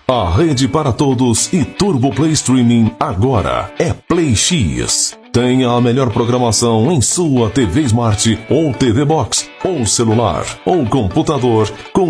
A rede para todos e Turbo Play Streaming agora é Play X. Tenha a melhor programação em sua TV Smart ou TV Box ou celular ou computador com